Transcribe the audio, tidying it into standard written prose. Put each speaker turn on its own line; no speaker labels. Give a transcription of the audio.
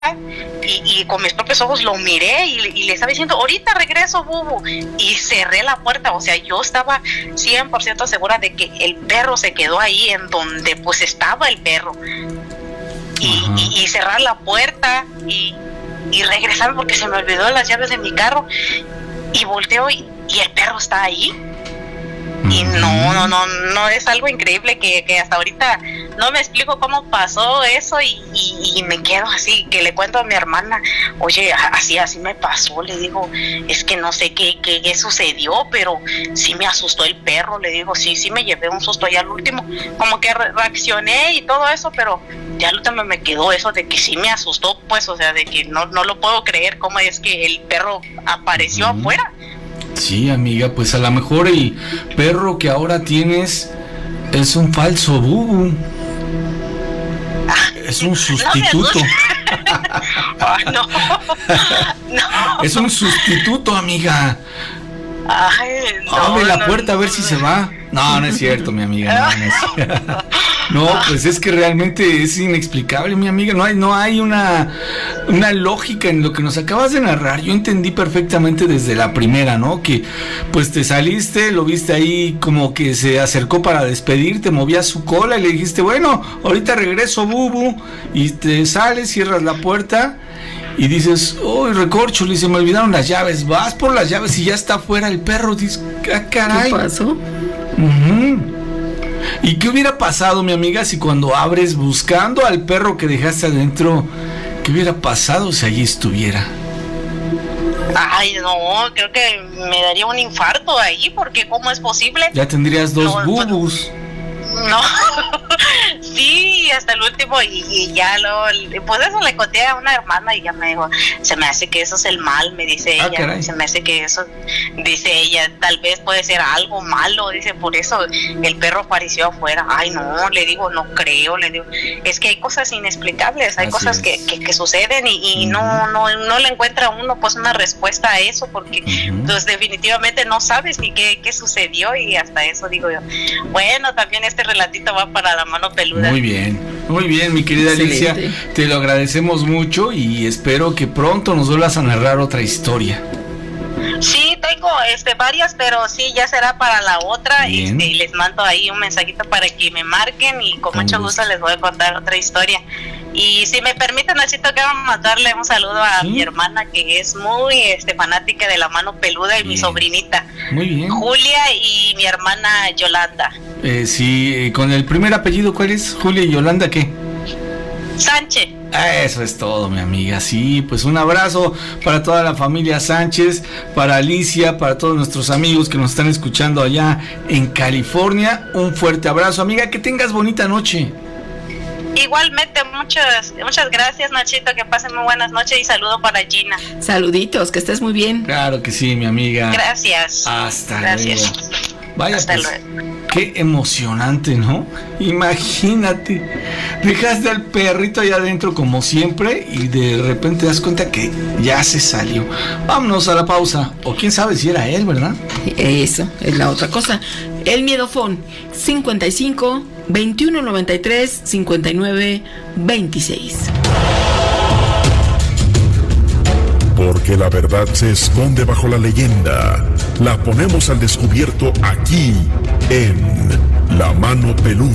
y con mis propios ojos lo miré y le estaba diciendo, ahorita regreso, Bubu, y cerré la puerta. O sea, yo estaba 100% segura de que el perro se quedó ahí en donde pues estaba el perro, y cerrar la puerta y regresar porque se me olvidó las llaves de mi carro, y volteo y el perro está ahí. Y no, es algo increíble que hasta ahorita no me explico cómo pasó eso, y me quedo así, que le cuento a mi hermana, oye, así me pasó, le digo, es que no sé qué sucedió, pero sí me asustó el perro, le digo, sí me llevé un susto ya al último, como que reaccioné y todo eso, pero ya al último me quedó eso de que sí me asustó, pues, o sea, de que no lo puedo creer, cómo es que el perro apareció afuera.
Sí, amiga, pues a lo mejor el perro que ahora tienes es un falso Bubu. Es un sustituto.
No.
Es un sustituto, amiga.
Ay,
Abre la puerta a ver si se va. No es cierto, mi amiga. No es cierto. No, pues es que realmente es inexplicable, mi amiga. No hay una lógica en lo que nos acabas de narrar. Yo entendí perfectamente desde la primera, ¿no? Que pues te saliste, lo viste ahí como que se acercó para despedirte, movía su cola y le dijiste, bueno, ahorita regreso, Bubu, y te sales, cierras la puerta y dices, recorcho, se me olvidaron las llaves. Vas por las llaves y ya está afuera el perro. Dices, caray.
¿Qué pasó?
¿Y qué hubiera pasado, mi amiga, si cuando abres buscando al perro que dejaste adentro, qué hubiera pasado si allí estuviera?
Ay, no, creo que me daría un infarto ahí, porque ¿cómo es posible?
Ya tendrías dos Bubus.
No, sí, hasta el último, y ya pues eso le conté a una hermana y ya me dijo, se me hace que eso es el mal, me dice ella,
caray.
Se me hace que eso, dice ella, tal vez puede ser algo malo, dice, por eso el perro apareció afuera. Ay, no, le digo, no creo, le digo, es que hay cosas inexplicables, hay cosas que suceden y no le encuentra uno pues una respuesta a eso, porque pues definitivamente no sabes ni qué sucedió, y hasta eso digo yo, bueno, también este relatito va para la mano peluda.
Muy bien, mi querida Alicia, te lo agradecemos mucho y espero que pronto nos vuelvas a narrar otra historia.
Sí, tengo varias, pero sí, ya será para la otra. Les mando ahí un mensajito para que me marquen y con mucho gusto les voy a contar otra historia. Y si me permiten, necesito que mandarle un saludo a mi hermana, que es muy fanática de la mano peluda, y mi sobrinita.
Muy bien.
Julia y mi hermana Yolanda.
Con el primer apellido, ¿cuál es? Julia y Yolanda, ¿qué?
Sánchez.
Eso es todo, mi amiga. Sí, pues un abrazo para toda la familia Sánchez, para Alicia, para todos nuestros amigos que nos están escuchando allá en California. Un fuerte abrazo, amiga, que tengas bonita noche.
Igualmente, muchas gracias, Nachito, que pasen muy buenas noches, y saludo para Gina.
Saluditos, que estés muy bien.
Claro que sí, mi amiga.
Gracias.
Gracias. Luego. Vaya, hasta pues, luego. Qué emocionante, ¿no? Imagínate, dejaste al perrito allá adentro como siempre y de repente te das cuenta que ya se salió. Vámonos a la pausa, o quién sabe si era él, ¿verdad?
Eso es la otra cosa. El miedofón 55 21 93 59 26.
Porque la verdad se esconde bajo la leyenda. La ponemos al descubierto aquí en La Mano Peluda.